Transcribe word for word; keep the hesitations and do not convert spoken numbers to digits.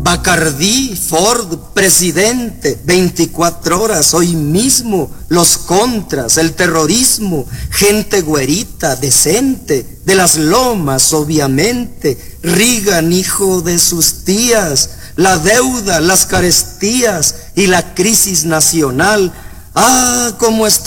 Bacardí, Ford, presidente, veinticuatro horas, hoy mismo, los contras, el terrorismo, gente güerita, decente, de las lomas, obviamente, Reagan, hijo de sus tías, la deuda, las carestías y la crisis nacional. Ah, cómo está